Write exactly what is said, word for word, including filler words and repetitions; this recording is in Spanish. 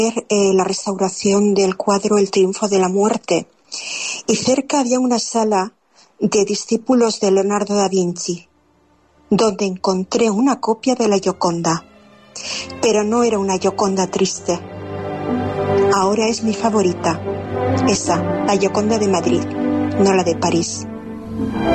eh, la restauración del cuadro El triunfo de la muerte, y cerca había una sala de discípulos de Leonardo da Vinci, donde encontré una copia de la Gioconda, pero no era una Gioconda triste. Ahora es mi favorita, esa, la Gioconda de Madrid, no la de París.